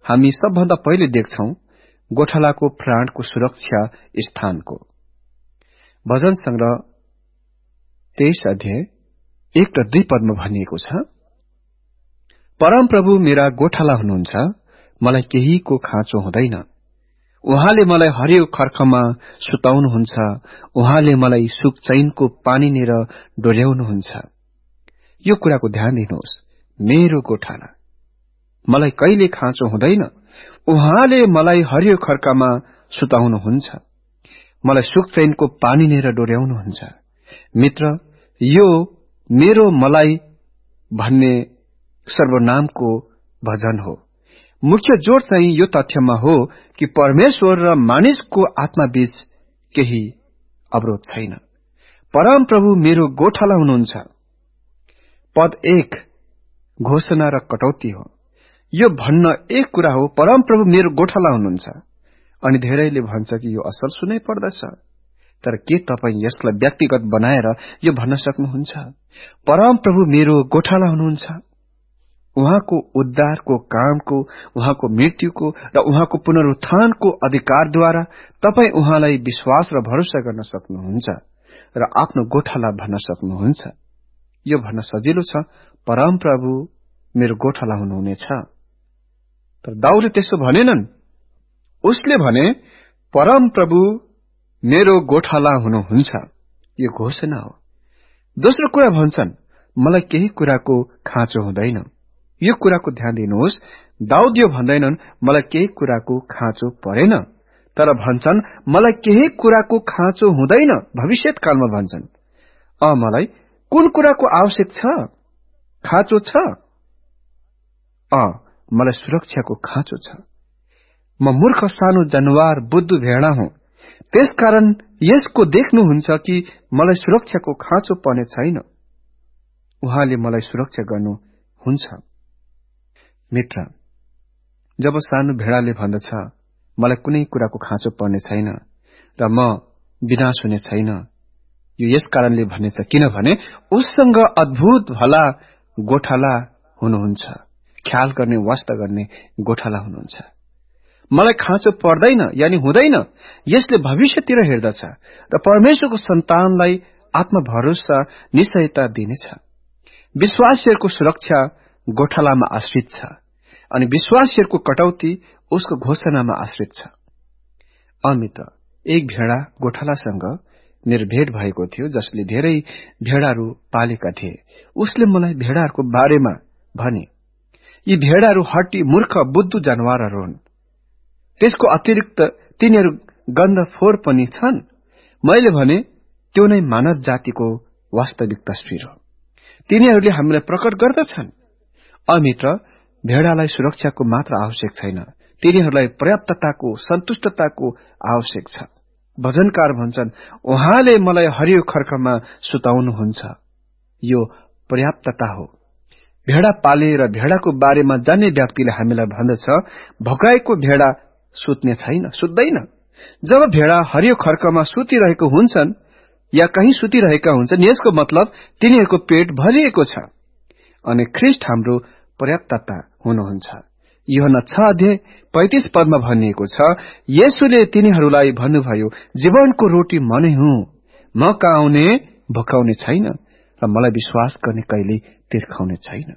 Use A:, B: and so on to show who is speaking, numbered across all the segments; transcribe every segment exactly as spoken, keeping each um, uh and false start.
A: हामी सबभन्दा पहिले देख्छौं गोठालाको प्राणको सुरक्षा स्थानको। भजन संग्रह तेइस अध्याय एक र दुई पदमा भनिएको छ, परम प्रभु मेरा गोठाला हुनुहुन्छ, मलाई केहीको खाँचो हुँदैन। उहाँले मलाई हरियो खर्खमा सुताउनुहुन्छ, उहाँले मलाई सुख चैनको पानीनेर डोर्याउनुहुन्छ। यो कुराको ध्यान दिनुहोस्, मेरो गोठाला, मलाई कहिले खाँचो हुँदैन। उहाँले मलाई हरियो खर्कामा सुताउनुहुन्छ, मलाई सुख चैनको पानीनेर डोर्याउनुहुन्छ। मित्र, यो मेरो मलाई भन्ने सर्वनामको भजन हो। मुख्य जोड चाहिँ यो तथ्यमा हो कि परमेश्वर र मानिसको आत्माबीच केही अवरोध छैन। परम प्रभु मेरो गोठाला हुनुहुन्छ। पद एक घोषणा र कटौती हो। यो भन्न एक कुरा हो, परम प्रभु मेरो गोठाला हुनुहुन्छ। अनि धेरैले भन्छ कि यो असल सुनै पर्दछ, तर के तपाईँ यसलाई व्यक्तिगत बनाएर यो भन्न सक्नुहुन्छ? परम प्रभु मेरो गोठाला हुनुहुन्छ। उहाँको उद्धारको कामको, उहाँको मृत्युको र उहाँको पुनरुत्थानको अधिकारद्वारा तपाई उहाँलाई विश्वास र भरोसा गर्न सक्नुहुन्छ र आफ्नो गोठाला भन्न सक्नुहुन्छ। यो भन्न सजिलो छ, परम प्रभु मेरो गोठाला हुनुहुनेछ। तर दाउदले त्यसो भनेनन्। उसले भने परम प्रभु मेरो गोठाला हुनुहुन्छ। यो घोषणा हो। दोस्रो कुरा भन्छन्, मलाई केही कुराको खाँचो हुँदैन। यो कुराको ध्यान दिनुहोस्, दाउद यो भन्दैनन् मलाई केही कुराको खाँचो परेन, तर भन्छन् मलाई केही कुराको खाँचो हुँदैन। भविष्यकालमा भन्छन्, अ मलाई कुन कुराको आवश्यक छ, खाँचो छ? अ मलाई सुरक्षाको खाँचो छ। म मूर्ख सानो जनावर बुद्धु भेडा हुँ, त्यसकारण यसको देख्नुहुन्छ कि मलाई सुरक्षाको खाँचो पर्ने छैन। उहाँले मलाई सुरक्षा गर्नुहुन्छ। मित्र, जब सानो भेडाले भन्दछ मलाई कुनै कुराको खाँचो पर्ने छैन र म विनाश हुने छैन, यो यस कारणले भन्नेछ किनभने उससँग अद्भुत भला गोठाला हुनुहुन्छ, ख्याल गर्ने वास्ता गर्ने गोठाला हुनुहुन्छ। मलाई खाँचो पर्दैन यानि हुँदैन, यसले भविष्यतिर हेर्दछ र परमेश्वरको सन्तानलाई आत्मभरोसा निश्चयता दिनेछ। विश्वासीहरूको सुरक्षा गोठालामा आश्रित छ अनि विश्वासीहरूको कटौती उसको घोषणामा आश्रित छ। अमित्र, एक भेडा गोठालासँग मेरो भेट भएको थियो, जसले धेरै भेडाहरू पालेका थिए। उसले मलाई भेडाहरूको बारेमा भने, यी भेडाहरू हट्टी मूर्ख बुद्धु जनावरहरू हुन्। त्यसको अतिरिक्त तिनीहरू गन्धफोर पनि छन्। मैले भने, त्यो नै मानव जातिको वास्तविक तस्विर हो। तिनीहरूले हामीलाई प्रकट गर्दछन्। अमित्र, भेडालाई सुरक्षाको मात्र आवश्यक छैन, तिनीहरूलाई पर्याप्तताको, सन्तुष्टताको आवश्यक छ। भजनकार भन्छन्, उहाँले मलाई हरियो खर्कमा सुताउनुहुन्छ। यो पर्याप्तता हो। भेडा पाले र भेडाको बारेमा जान्ने व्यक्तिले हामीलाई भन्दछ, भगाएको भेडा सुत्ने छैन, सुत्दैन। जब भेडा हरियो खर्कमा सुतिरहेको हुन्छन् या कहीँ सुतिरहेका हुन्छन्, यसको मतलब तिनीहरूको पेट भरिएको छ अनि ख्रीष्ट हाम्रो पर्याप्तता हुनुहुन्छ। यूहन्ना छ अध्याय पैंतीस पदमा भनिएको छ, येशूले तिनीहरूलाई भन्नुभयो, जीवनको रोटी म नै हुँ, म कहाँ आउने भोकाउने छैन र मलाई विश्वास गर्ने कहिल्यै तिर्खाउने छैन।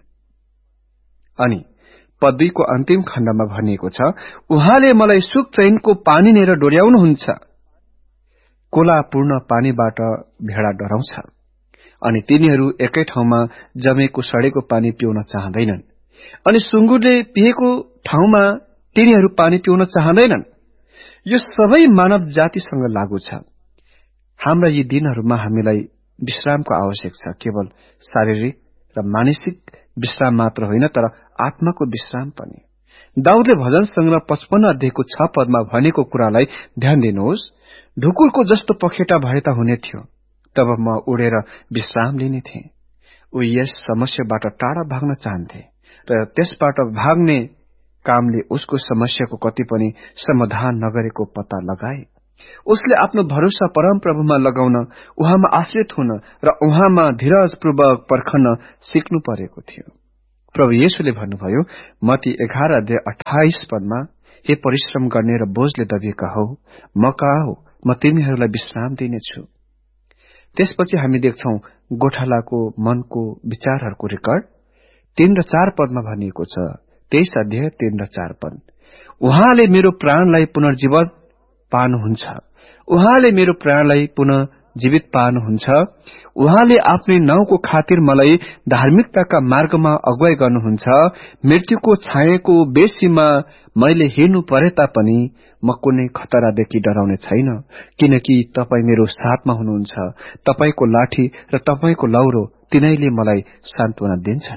A: अनि पदवीको अन्तिम खण्डमा भनिएको छ, उहाँले मलाई सुख चैनको पानीनेर डोर्याउनुहुन्छ। कोलापूर्ण पानीबाट भेडा डराउँछ अनि तिनीहरू एकै ठाउँमा जमेको सडेको पानी पिउन चाहँदैनन् अनि सुँगुरले पिएको ठाउँमा तिनीहरू पानी पिउन चाहँदैनन्। यो सबै मानव जातिसँग लागू छ। हाम्रा यी दिनहरूमा हामीलाई विश्रामको आवश्यक छ, केवल शारीरिक र मानसिक विश्राम मात्र होइन, तर आत्माको विश्राम पनि। दाउदले भजन संग्रह पचपन्न अध्यायको छ पदमा भनेको कुरालाई ध्यान दिनुहोस्, ढुकुरको जस्तो पखेटा भए त हुने थियो, तब म उडेर विश्राम लिने थिएँ। ऊ यस समस्याबाट टाढा भाग्न चाहन्थे र त्यसबाट भाग्ने कामले उसको समस्याको कति पनि समाधान नगरेको पत्ता लगाए। उसले आफ्नो भरोसा परम प्रभुमा लगाउन, उहाँमा आश्रित हुन र उहाँमा धीरजपूर्वक पर्खन सिक्नु परेको थियो। प्रभु येशूले भन्नुभयो मत्ती एघार अध्याय अट्ठाइस पदमा, हे परिश्रम गर्ने र बोझले दबिएका हौ, म कहाँ हो, म तिमीहरूलाई विश्राम दिनेछु। त्यसपछि हामी देख्छौं गोठालाको मनको विचारहरूको रेकर्ड तीन र चार पदमा भनिएको छ। तेइस अध्याय तीन र चार पद, उहाँले मेरो प्राणलाई पुनर्जीवन पार्नुहुन्छ, उहाँले मेरो प्राणलाई पुनः जीवित पार्नुहुन्छ, उहाँले आफ्नै नाउँको खातिर मलाई धार्मिकताका मार्गमा अगुवाई गर्नुहुन्छ। मृत्युको छायाको बेसीमा मैले हिँड्नु परे तापनि म कुनै खतरादेखि डराउने छैन, किनकि तपाई मेरो साथमा हुनुहुन्छ। तपाईको लाठी र तपाईको लौरो तिनैले मलाई सान्त्वना दिन्छन्।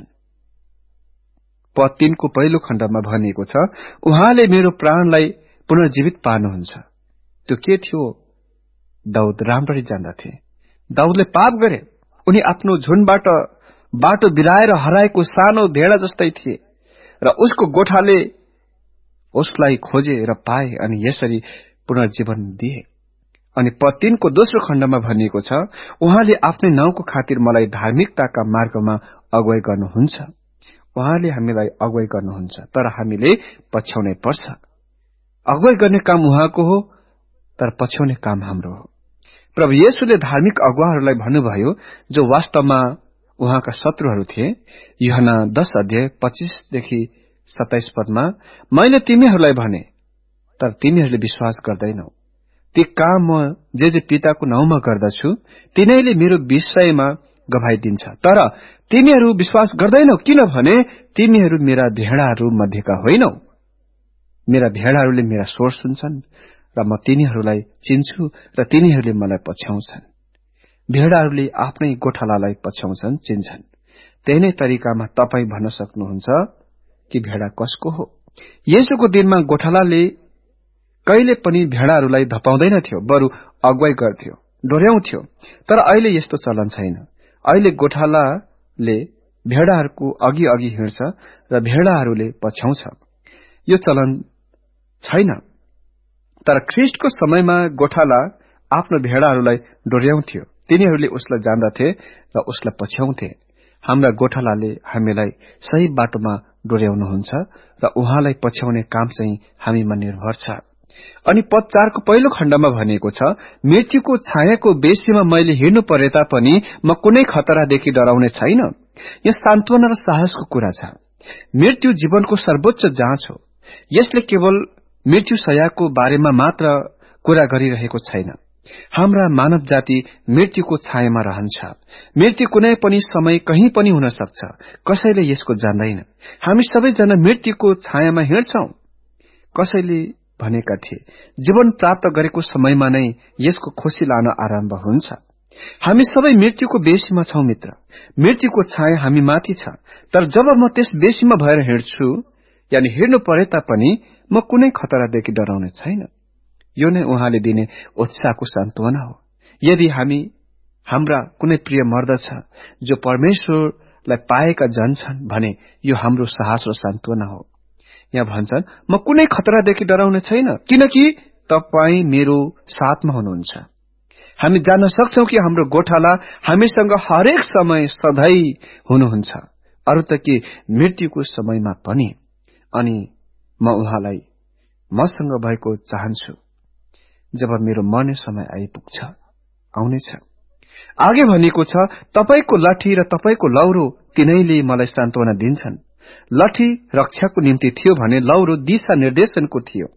A: पद तीनको पहिलो खण्डमा भनिएको छ, उहाँले मेरो प्राणलाई पुनर्जीवित पार्नुहुन्छ। त्यो के थियो? दाउद राम्ररी जान्दथे। दाउदले पाप गरे। उनी आफ्नो झुण्डबाट बाटो बिराएर हराएको सानो भेडा जस्तै थिए र उसको गोठाले उसलाई खोजे र पाए अनि यसरी पुनर्जीवन दिए। अनि पद तीनको दोस्रो खण्डमा भनिएको छ, उहाँले आफ्नै नाउँको खातिर मलाई धार्मिकताका मार्गमा अगुवाई गर्नुहुन्छ। उहाँले हामीलाई अगुवाई गर्नुहुन्छ, तर हामीले पछ्याउनै पर्छ। अगुवाई गर्ने काम उहाँको हो, तर पछ्याउने काम हाम्रो हो। प्रभु येशूले धार्मिक अगुवाहरूलाई भन्नुभयो जो वास्तवमा उहाँका शत्रुहरू थिए। यूहन्ना दश अध्याय पच्चीसदेखि सत्ताइस पदमा, मैले तिमीहरूलाई भने तर तिमीहरूले विश्वास गर्दैनौ। ती काम म जे जे पिताको नाउँमा गर्दछु तिनीहरूले मेरो विषयमा गवाही दिन्छ, तर तिमीहरू विश्वास गर्दैनौ, किनभने तिमीहरू मेरा भेडाहरू मध्येका होइनौ। मेरा भेडाहरूले मेरा स्वर सुन्छन् र म तिनीहरूलाई चिन्छु र तिनीहरूले मलाई पछ्याउँछन्। भेडाहरूले आफ्नै गोठालालाई पछ्याउँछन्, चिन्छन्। त्यही नै तरिकामा तपाई भन्न सक्नुहुन्छ कि भेडा कसको हो। येशूको दिनमा गोठालाले कहिले पनि भेडाहरूलाई धपाउँदैन थियो, बरु अगुवाई गर्थ्यो, डोर्याउँथ्यो। तर अहिले यस्तो चलन छैन। अहिले गोठालाले भेडाहरूको अघि अघि हिँड्छ र भेडाहरूले पछ्याउँछ। यो चलन छैन। तर ख्रीष्टको समयमा गोठाला आफ्नो भेडाहरूलाई डोर्याउँथ्यो। तिनीहरूले उसलाई जान्दथे र उसलाई पछ्याउँथे। हाम्रा गोठालाले हामीलाई सही बाटोमा डोर्याउनुहुन्छ र उहाँलाई पछ्याउने काम चाहिँ हामीमा निर्भर छ। अनि पद चारको पहिलो खण्डमा भनिएको छ, मृत्युको छायाको बेसीमा मैले हिँड्नु परे तापनि म कुनै खतरादेखि डराउने छैन। यो सान्त्वना र साहसको कुरा छ। मृत्यु जीवनको सर्वोच्च जाँच हो। यसले केवल मृत्यु सयाको बारेमा मात्र कुरा गरिरहेको छैन। हाम्रा मानव जाति मृत्युको छायामा रहन्छ। मृत्यु कुनै पनि समय कहीं पनि हुन सक्छ, कसैले यसको जान्दैन। हामी सबैजना मृत्युको छायामा हिँड्छौं। कसैले भनेका थिए जीवन प्राप्त गरेको समयमा नै यसको खुशी लान आरम्भ हुन्छ। हामी सबै मृत्युको बेसीमा छौं मित्र। मृत्युको छाया हामी माथि छ, तर जब म त्यस बेसीमा भएर हिँड्छु, यानी हिँड्नु परे तापनि म कुनै खतरादेखि डराउने छैन। यो नै उहाँले दिने उत्साहको सान्त्वना हो। यदि हामी हाम्रा कुनै प्रिय मर्दछ जो परमेश्वरलाई पाएका जन छन् भने यो हाम्रो साहस र सान्त्वना हो। यहाँ भन्छन्, म कुनै खतरादेखि डराउने छैन, किनकि तपाई मेरो साथमा हुनुहुन्छ। हामी जान्न सक्छौं कि हाम्रो गोठाला हामीसँग हरेक समय सधैँ हुनुहुन्छ, अरू त के मृत्युको समयमा पनि। अनि म उहाँलाई मसँग भएको चाहन्छु जब मेरो मर्ने समय आइपुग्छ, आउनेछ। आगे भनिएको छ, तपाईको लाठी र तपाईको लौरो तिनैले मलाई सान्त्वना दिन्छन्। लाठी रक्षाको निम्ति थियो भने लौरो दिशा निर्देशनको थियो।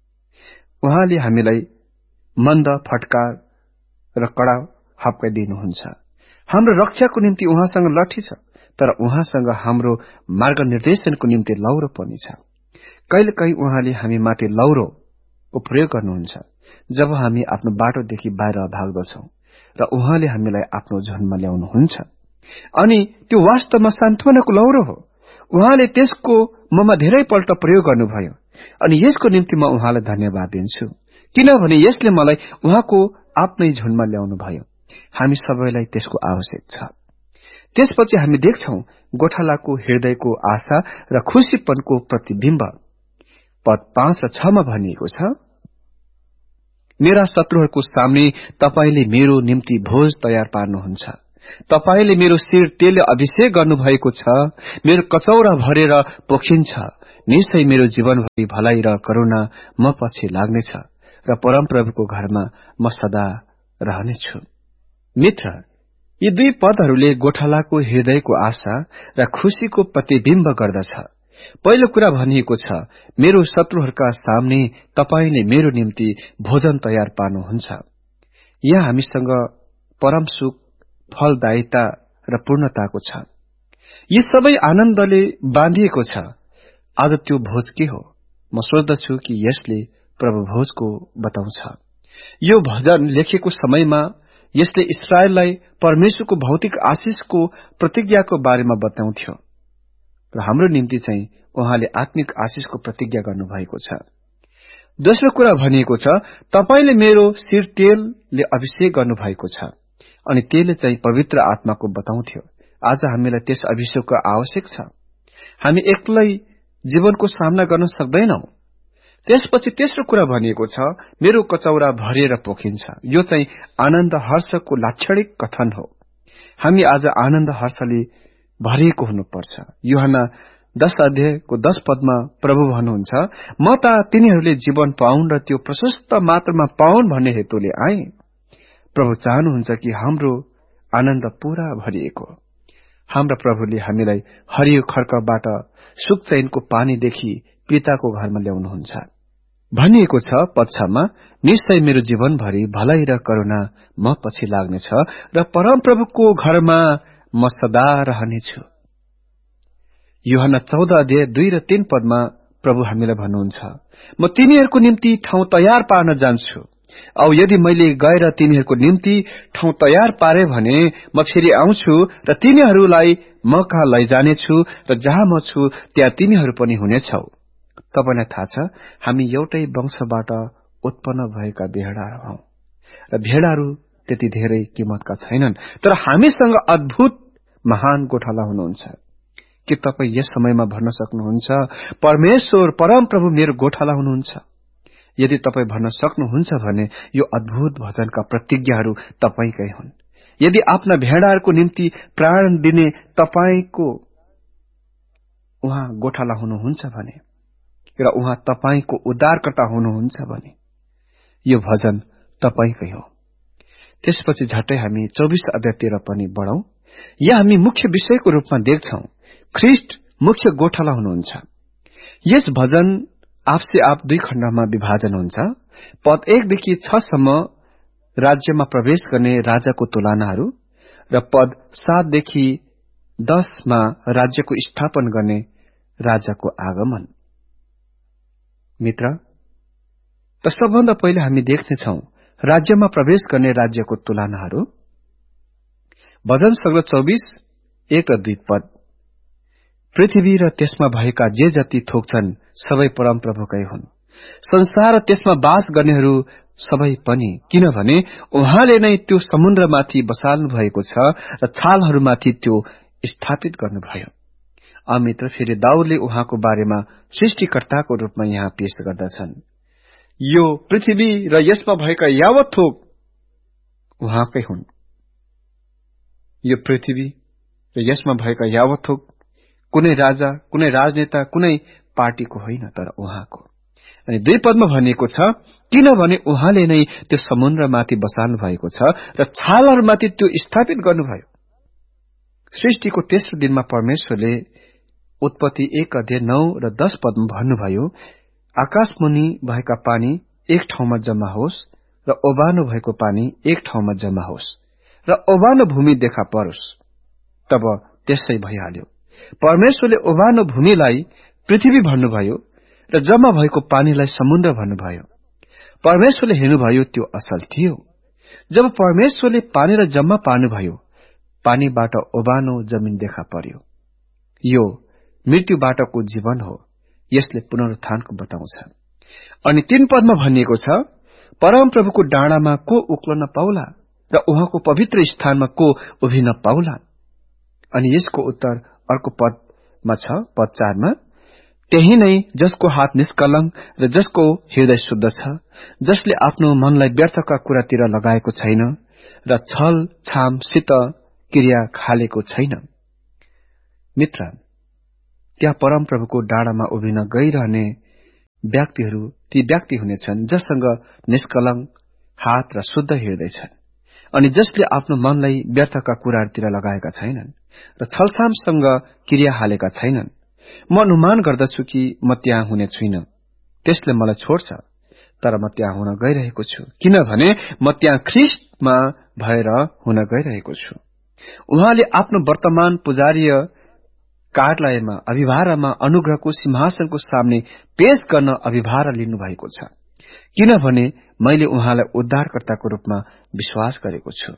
A: उहाँले हामीलाई मन्द, फटकार र कडा हप्काइदिनुहुन्छ। हाम्रो रक्षाको निम्ति उहाँसँग लाठी छ, तर उहाँसँग हाम्रो मार्ग निर्देशनको निम्ति लौरो पनि छ। कहिले कहीँ उहाँले हामी माथि लौरोको प्रयोग गर्नुहुन्छ जब हामी आफ्नो बाटोदेखि बाहिर भाग्दछौं र उहाँले हामीलाई आफ्नो झुण्डमा ल्याउनुहुन्छ। अनि त्यो वास्तवमा सान्त्वनाको लौरो हो। उहाँले त्यसको ममा धेरै पल्ट प्रयोग गर्नुभयो अनि यसको निम्ति म उहाँलाई धन्यवाद दिन्छु, किनभने यसले मलाई उहाँको आफ्नै झुण्डमा ल्याउनु भयो। हामी सबैलाई त्यसको आवश्यक छ। त्यसपछि हामी देख्छौं गोठालाको हृदयको आशा र खुशीपनको प्रतिबिम्ब। पद पाँच र छमा भनिएको छ, मेरा शत्रुहरूको सामने तपाईले मेरो निम्ति भोज तयार पार्नुहुन्छ। तपाईले मेरो शिर तेलले अभिषेक गर्नुभएको छ, मेरो कचौरा भरेर पोखिन्छ। निश्चय मेरो जीवनभरि भलाइ र करुणा म पछि लाग्नेछ र परमप्रभुको घरमा म सदा रहनेछु। मित्र, यी दुई पदहरूले गोठालाको हृदयको आशा र खुशीको प्रतिबिम्ब गर्दछ। पहिलो कुरा भनिएको छ, मेरो शत्रुहरूका सामने तपाईले मेरो निम्ति भोजन तयार पार्नुहुन्छ। यहाँ हामीसँग परम सुख, फलदायिता र पूर्णताको छ। यी सबै आनन्दले बाँधिएको छ। आज त्यो भोज के हो? म सोच्दछु कि यसले प्रभु भोजको बताउँछ। यो भजन लेखेको समयमा यसले इस्राएललाई परमेश्वरको भौतिक आशिषको प्रतिज्ञाको बारेमा बताउँथ्यो र हाम्रो निम्ति चाहिँ उहाँले आत्मिक आशिषको प्रतिज्ञा गर्नुभएको छ। दोस्रो कुरा भनिएको छ, तपाईले मेरो शिर तेलले अभिषेक गर्नुभएको छ, अनि त्यसले चाहिँ पवित्र आत्माको बताउँथ्यो। आज हामीलाई त्यस अभिषेकको आवश्यक छ। हामी एक्लै जीवनको सामना गर्न सक्दैनौ। त्यसपछि तेस्रो कुरा भनिएको छ, मेरो कचौरा भरिएर पोखिन्छ। यो चाहिँ आनन्द हर्षको लाक्षणिक कथन हो। हामी आज आनन्द हर्षले भरिएको हुनुपर्छ। यूहन्ना दश अध्यायको दश पदमा प्रभु भन्नुहुन्छ, म त तिनीहरूले जीवन पाउन् र त्यो प्रशस्त मात्रामा पाउन् भन्ने हेतुले आए। प्रभु चाहनुहुन्छ कि हाम्रो आनन्द पूरा भरिएको। हाम्रा प्रभुले हामीलाई हरियो खर्कबाट सुख चैनको पानीदेखि पिताको घरमा ल्याउनुहुन्छ। भनिएको छ पछामा, निश्चय मेरो जीवनभरि भलाइ र करुणा म पछि लाग्नेछ र परमप्रभुको घरमा म सदा रहनेछु। यूहन्ना चौध अध्याय दुई र तीन पदमा प्रभु हामीलाई भन्नुहुन्छ, म तिनीहरूको निम्ति ठाउँ तयार पार्न जान्छु। औ यदि मैले गएर तिनीहरूको निम्ति ठाउँ तयार पारे भने म फेरि आउँछु र तिनीहरूलाई म कहाँ लैजानेछु र जहाँ म छु त्यहाँ तिनीहरू पनि हुनेछौ। तपाईलाई थाहा छ, हामी एउटै वंशबाट उत्पन्न भएका भेडाहरू हौ र भेडाहरू त्यति धेरै किमतका छैनन्, तर हामीसँग अद्भुत महान गोठाला हुनुहुन्छ। के तपाई यस समयमा भन्न सक्नुहुन्छ, परमेश्वर परमप्रभु मेरो गोठाला हुनुहुन्छ? यदि तपाई भन्न सक्नुहुन्छ भने यो अद्भुत भजनका प्रतिज्ञाहरू तपाईकै हुन्। यदि आफ्ना भेडाहरूको निम्ति प्राण दिने तपाईको उहाँ गोठाला हुनुहुन्छ भने र उहाँ तपाईको उद्धारकर्ता हुनुहुन्छ भने यो भजन तपाईकै हो। त्यसपछि झट्टै हामी चौबीस अध्यायतिर पनि बढौं। यहाँ हामी मुख्य विषयको रूपमा देख्छौं, ख्रिस्ट मुख्य गोठाला हुनुहुन्छ। यस भजन आपसे आप दुई खण्डमा विभाजन हुन्छ। पद एकदेखि छ सम्म राज्यमा प्रवेश गर्ने राजाको तुलनाहरू र पद सातदेखि दसमा राज्यको स्थापन गर्ने राजाको आगमन। मित्र, त सबभन्दा पहिले हामी देख्नेछौ राज्यमा प्रवेश गर्ने राज्यको तुलनाहरू। भजन संग्रह चौबीस एक र दुई पद, पृथ्वी र त्यसमा भएका जे जति थोक छन् सबै परमप्रभुकै हुन्। संसार र त्यसमा बास गर्नेहरू सबै पनि, किनभने उहाँले नै त्यो समुद्रमाथि बसाल्नु भएको छ र छालहरूमाथि त्यो स्थापित गर्नुभयो। अमित्र फेरि दाउदले उहाँको बारेमा सृष्टिकर्ताको रूपमा यहाँ पेश गर्दछन्। यो पृथ्वी र यसमा भएका यावत थोक उहाँकै हुन्। यो पृथ्वी र यसमा भएका यावत थोक कुनै राजा, कुनै राजनेता, कुनै पार्टीको होइन, तर उहाँको। अनि दुई पदमा भनिएको छ, किनभने उहाँले नै त्यो समुद्रमाथि बसाल्नु भएको छ र छालहरूमाथि त्यो स्थापित गर्नुभयो। सृष्टिको तेस्रो दिनमा परमेश्वरले उत्पत्ति एक अध्याय नौ र दश पदमा भन्नुभयो, आकाशमुनि भएका पानी एक ठाउँमा जम्मा होस् र ओबानो भएको पानी एक ठाउँमा जम्मा होस् र ओबानो भूमि देखा परोस्। तब त्यसै भइहाल्यो। परमेश्वरले ओबानो भूमिलाई पृथ्वी भन्नुभयो र जम्मा भएको पानीलाई समुद्र भन्नुभयो। परमेश्वरले हेर्नुभयो त्यो असल थियो। जब परमेश्वरले पानीलाई जम्मा पार्नुभयो, पानीबाट ओबानो जमिन देखा पर्यो। यो मृत्युबाटको जीवन हो। यसले पुनरुत्थानको बताउँछ। अनि तीन पदमा भनिएको छ, परमप्रभुको डाँडामा को उक्लन पाउला र उहाँको पवित्र स्थानमा को उभिन पाउला। अनि यसको उत्तर अर्को पदमा छ, पद चारमा, त्यही नै जसको हात निष्कलङ्क र जसको हृदय शुद्ध छ, जसले आफ्नो मनलाई व्यर्थका कुरातिर लगाएको छैन र छल छामसित क्रिया खालेको छैन। मित्र, त्यहाँ परमप्रभुको डाँडामा उभिन गइरहने व्यक्तिहरू ती व्यक्ति हुनेछन् जससँग निष्कलङ्क हात र शुद्ध हृदय छन् अनि जसले आफ्नो मनलाई व्यर्थका कुराहरूतिर लगाएका छैनन् र छलसामसँग क्रिया हालेका छैनन्। म अनुमान गर्दछु कि म त्यहाँ हुने छुइन, त्यसले मलाई छोड्छ, तर म त्यहाँ हुन गइरहेको छु, किनभने म त्यहाँ ख्रिस्टमा भएर हुन गइरहेको छु। उहाँले आफ्नो वर्तमान पुजारीय कार्यालयमा अभिभारमा अनुग्रहको सिंहासनको सामने पेश गर्न अभिभार लिनुभएको छ, किनभने मैले उहाँलाई उद्धारकर्ताको रूपमा विश्वास गरेको छु।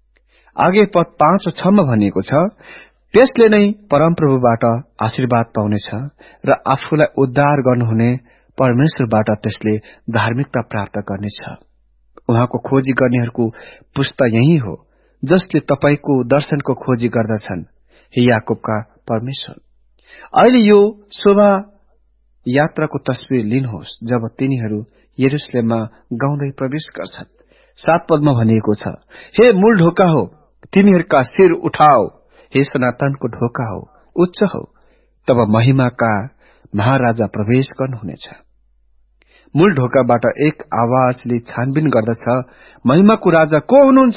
A: आगे पद पाँच र छमा भनिएको छ, त्यसले नै परमप्रभुबाट आशीर्वाद पाउनेछ र आफूलाई उद्धार गर्नुहुने परमेश्वरबाट त्यसले धार्मिकता प्राप्त गर्नेछ। उहाँको खोजी गर्नेहरूको पुस्ता यही हो, जसले तपाईको दर्शनको खोजी गर्दछन्, हे याकोबका परमेश्वर। अहिले यो शोभा यात्राको तस्बिर लिनुहोस् जब तिनीहरू यरुशलेममा गाउँदै प्रवेश गर्छन्। सात पदमा भनिएको छ, हे मूल ढोका हो, तिमीहरूका शिर उठाओ, हे सनातनको ढोका हो, उच्च हो, तब महिमाका महाराजा प्रवेश गर्नुहुनेछ। मूल ढोकाबाट एक आवाजले छानबिन गर्दछ, महिमाको राजा को हुनुहुन्छ?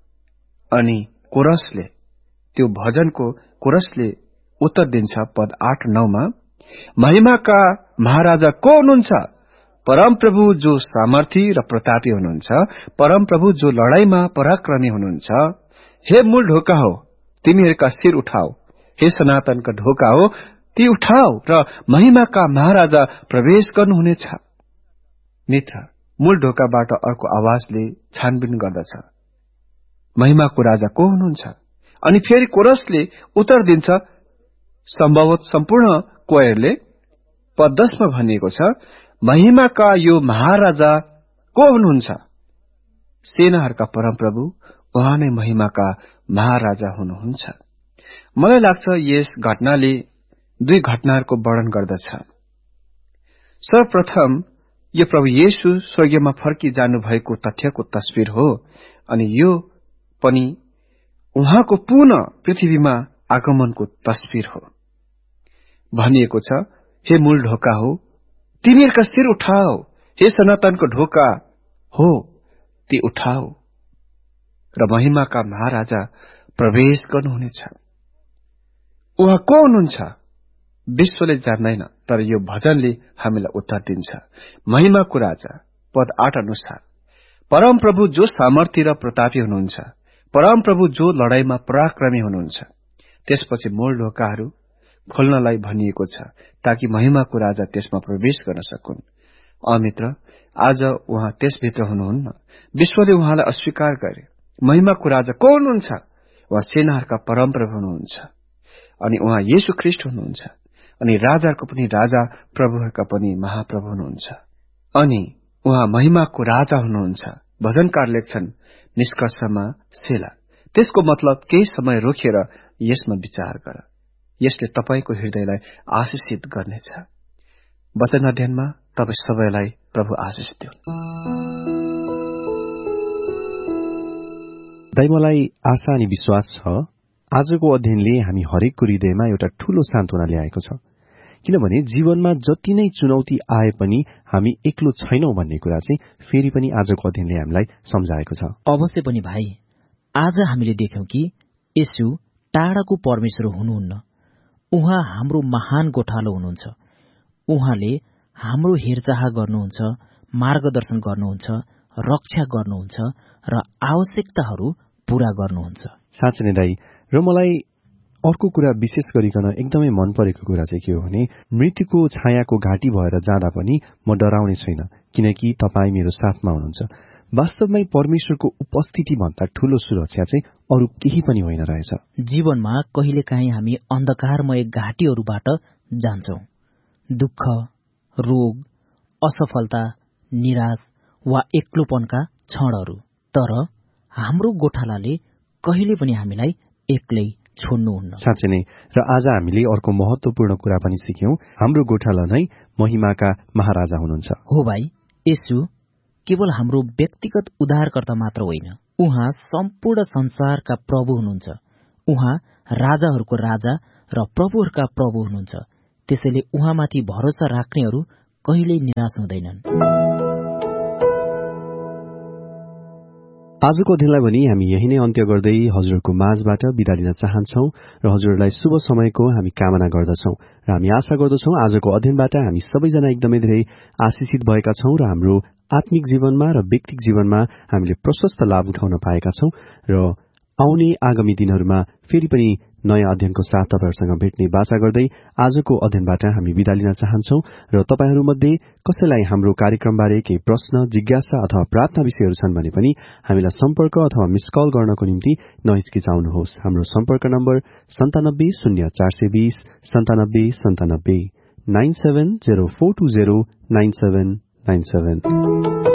A: अनि कोरसले, त्यो भजनको कोरसले उत्तर दिन्छ पद आठ नौमा, महिमाका महाराजा को हुनुहुन्छ? परमप्रभु जो सामर्थी र प्रतापी हुनुहुन्छ, परमप्रभु जो लडाईँमा पराक्रमी हुनुहुन्छ। हे मूल ढोका हो, तिमीहरूका शिर उठाओ, हे सनातनका ढोका हो, ती उठाओ र महिमाका महाराजा प्रवेश गर्नुहुनेछ। मित्र, मूल ढोकाबाट अर्को आवाजले छानबिन गर्दछ, महिमाको राजा को हुनुहुन्छ? अनि फेरि कोरसले उत्तर दिन्छ, सम्भवत सम्पूर्ण कोयरले। पद दशमा भनिएको छ, महिमाका यो महाराजा को हुनुहुन्छ? सेनाहरूका परमप्रभु, उहाँ नै महिमाका महाराजा हुनुहुन्छ। मलाई लाग्छ यस घटनाले दुई घटनाहरूको वर्णन गर्दछ। सर्वप्रथम यो प्रभु येशू स्वर्गमा फर्की जानुभएको तथ्यको तस्बिर हो, अनि यो पनि उहाँको पुनः पृथ्वीमा आगमनको तस्बिर हो। भनिएको छ, हे मूल ढोका हो, तिमीहरूका शिर उठाओ, हे सनातनको ढोका हो, ती उठाओ र महिमाका महाराजा प्रवेश गर्नुहुनेछ। उहाँ को हुनुहुन्छ? विश्वले जान्दैन, तर यो भजनले हामीलाई उत्तर दिन्छ, महिमाको राजा। पद आठ अनुसार, परमप्रभु जो सामर्थी र प्रतापी हुनुहुन्छ, परमप्रभु जो लडाईँमा पराक्रमी हुनुहुन्छ। त्यसपछि मूल ढोकाहरू खोल्नलाई भनिएको छ, ताकि महिमाको राजा त्यसमा प्रवेश गर्न सकुन्। अमित्र, आज उहाँ त्यसभित्र हुनुहुन्न। विश्वले उहाँलाई अस्वीकार गरे। महिमाको राजा को हुनुहुन्छ? उहाँ सेनाहरूका परमप्रभु हुनुहुन्छ, अनि उहाँ येशू ख्रिस्ट हुनुहुन्छ, अनि राजाहरूको पनि राजा, प्रभुहरूका पनि महाप्रभु हुनुहुन्छ, अनि उहाँ महिमाको राजा हुनुहुन्छ। भजनकार लेख्छन्, निष्कर्षमा सेला। त्यसको मतलब केही समय रोकेर यसमा विचार गर, यसले तपाईको हृदयलाई आशिषित गर्नेछ। वचन अध्ययनमा तपाई सबैलाई प्रभु आशिष दिउन्।
B: दाइ, मलाई आशा अनि विश्वास छ आजको अध्ययनले हामी हरेकको हृदयमा एउटा ठूलो सान्त्वना ल्याएको छ, किनभने जीवनमा जति नै चुनौती आए पनि हामी एक्लो छैनौं भन्ने कुरा चाहिँ फेरि पनि आजको अध्ययनले हामीलाई सम्झाएको छ।
C: अवश्य पनि भाइ, आज हामीले देख्यौं कि येशू टाढाको परमेश्वर हुनुहुन्न, उहाँ हाम्रो महान गोठालो हुनुहुन्छ। उहाँले हाम्रो हेरचाह गर्नुहुन्छ, मार्गदर्शन गर्नुहुन्छ, रक्षा गर्नुहुन्छ र आवश्यकताहरू पूरा गर्नुहुन्छ।
B: साँच्चै नै दाइ, र मलाई अर्को कुरा विशेष गरिकन एकदमै मन परेको कुरा चाहिँ के हो भने, मृत्युको छायाको घाँटी भएर जाँदा पनि म डराउने छैन, किनकि तपाईँ मेरो साथमा हुनुहुन्छ। वास्तवमै परमेश्वरको उपस्थिति भन्दा ठूलो सुरक्षा चाहिँ अरू केही पनि होइन रहेछ।
C: जीवनमा कहिलेकाहीँ हामी अन्धकारमय घाटीहरूबाट जान्छौं, दुःख, रोग, असफलता, निराश वा एक्लोपनका क्षणहरू। तर हाम्रो गोठालाले कहिले पनि हामीलाई एक्लै छोड्नुहुन्न।
B: साँच्चै नै, र आज हामीले अर्को महत्वपूर्ण कुरा पनि सिक्यौं, हाम्रो गोठाला नै महिमाका महाराजा हुनुहुन्छ।
C: हो भाइ, येशू केवल हाम्रो व्यक्तिगत उद्धारकर्ता मात्र होइन, उहाँ सम्पूर्ण संसारका प्रभु हुनुहुन्छ। उहाँ राजाहरूको राजा र प्रभुहरूका प्रभु हुनुहुन्छ। त्यसैले उहाँमाथि भरोसा राख्नेहरू कहिल्यै निराश हुँदैनन्।
B: आजको अध्ययनलाई पनि हामी यही नै अन्त्य गर्दै हजुरको माझबाट बिदा लिन चाहन्छौं र हजुरलाई शुभ समयको हामी कामना गर्दछौं र हामी आशा गर्दछौं आजको अध्ययनबाट हामी सबैजना एकदमै धेरै आशिषित भएका छौं र हाम्रो आत्मिक जीवनमा र व्यक्तिगत जीवनमा हामीले प्रशस्त लाभ उठाउन पाएका छौं र आउने आगामी दिनहरूमा फेरि पनि नयाँ अध्ययनको साथ तपाईहरुसँग भेट्ने बाचा गर्दै आजको अध्ययनबाट हामी बिदा लिन चाहन्छौं र तपाईहरुमध्ये कसैलाई हाम्रो कार्यक्रमबारे केही प्रश्न, जिज्ञासा अथवा प्रार्थना विषयहरू छन् भने पनि हामीलाई सम्पर्क अथवा मिस कल गर्नको निम्ति नहिचकिचाउनुहोस्। हाम्रो सम्पर्क नम्बर सन्तानब्बे शून्य चार सय बीस सन्तानब्बे सन्तानब्बे nine seven zero four two zero nine seven nine seven.